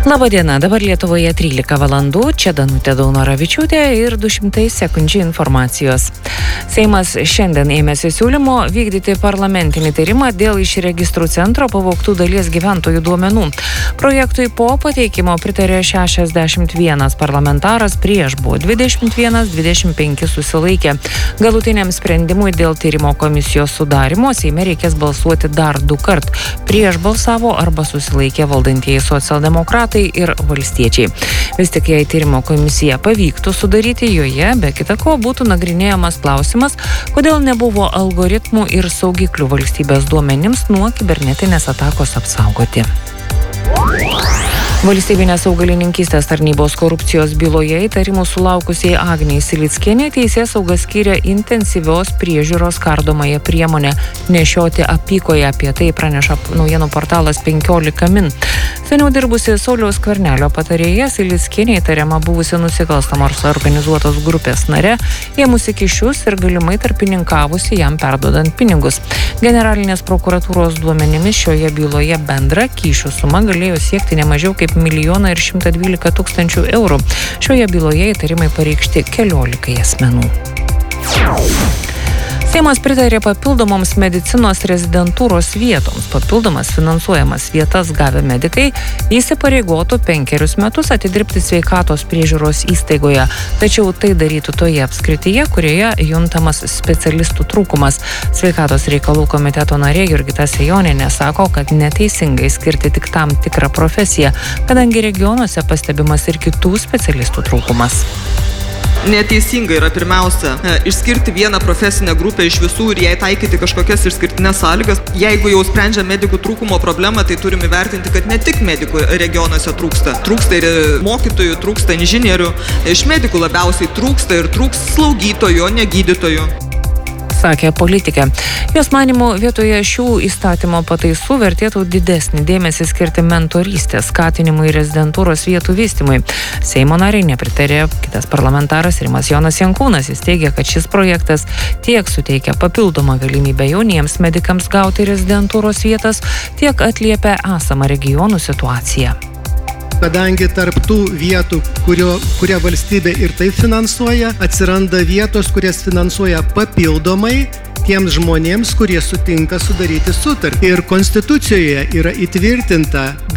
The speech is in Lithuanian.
Labadiena, dabar Lietuvoje 13 valandų, čia Danutė Daunoravičiūtė ir 200 sekundžių informacijos. Seimas šiandien ėmėsi siūlymo vykdyti parlamentinį tyrimą dėl iš registrų centro pavogtų dalies gyventojų duomenų. Projektui po pateikimo pritarė 61 parlamentaras, prieš buvo 21-25 susilaikė. Galutiniam sprendimui dėl tyrimo komisijos sudarimo Seime reikės balsuoti dar 2 kart. Prieš balsavo arba susilaikė valdantieji socialdemokratai ir valstiečiai. Vis tik jei tyrimo komisija pavyktų sudaryti, joje be kita ko būtų nagrinėjamas klausimas, kodėl nebuvo algoritmų ir saugiklių valstybės duomenims nuo kibernetinės atakos apsaugoti. Valstybinės augalininkystės tarnybos korupcijos byloje įtarimų sulaukusiai Agnei Silickienei teisėsauga skyrė intensyvios priežiūros kardomąją priemonę nešioti apykoje. Apie tai praneša naujienų portalas 15 min. Seniau dirbusi Sauliaus Skvernelio patarėja Silickienė įtariama buvusi nusikalstamos organizuotos grupės nare, ėmusi kyšius ir galimai tarpininkavusi jam perduodant pinigus. Generalinės prokuratūros duomenimis šioje byloje bendra kyšių suma galėjo siekti ne mažiau kaip 1,112 tūkstančių eurų. Šioje byloje įtarimai pareikšti 14 asmenų. Seimas pritarė papildomoms medicinos rezidentūros vietoms. Papildomas finansuojamas vietas gavę medikai įsipareigotų 5 metus atidirbti sveikatos priežiūros įstaigoje. Tačiau tai darytų toje apskrityje, kurioje juntamas specialistų trūkumas. Sveikatos reikalų komiteto narė Jurgita Sejonienė sako, kad neteisingai skirti tik tam tikrą profesiją, kadangi regionuose pastebimas ir kitų specialistų trūkumas. Neteisinga yra pirmiausia išskirti vieną profesinę grupę iš visų ir jai taikyti kažkokias išskirtinės sąlygas. Jeigu jau sprendžia medikų trūkumo problemą, tai turime įvertinti, kad ne tik medikų regionuose trūksta. Trūksta ir mokytojų, trūksta inžinierių. Iš medikų labiausiai trūksta ir trūks slaugytojų, o ne gydytojų. Sakė politikė. Jos manymu, vietoje šių įstatymo pataisų vertėtų didesnį dėmesį skirti mentorystės skatinimui ir rezidentūros vietų vystymui. Seimo nariai nepritarė kitas parlamentaras Rimas Jonas Jankūnas. Jis teigia, kad šis projektas tiek suteikia papildomą galimybę jauniems medikams gauti rezidentūros vietas, tiek atliepia esamą regionų situaciją. Kadangi tarp tų vietų, kurią valstybė ir taip finansuoja, atsiranda vietos, kurias finansuoja papildomai tiems žmonėms, kurie sutinka sudaryti sutartį. Ir Konstitucijoje yra įtvirtinta